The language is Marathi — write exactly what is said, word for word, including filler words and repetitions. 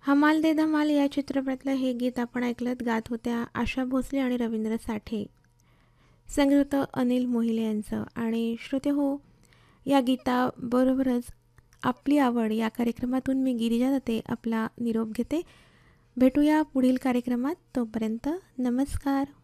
हमाल दे धमाल या चित्रपटातलं हे गीत आपण ऐकलत. गात होत्या आशा भोसले आणि रवींद्र साठे. संगीत होतं अनिल मोहिले यांचं. आणि श्रोते हो, या गीताबरोबरच आपली आवड या कार्यक्रमातून मी गिरिजा दत्ते आपला निरोप घेते. भेटूया पुढील कार्यक्रमात. तोपर्यंत नमस्कार.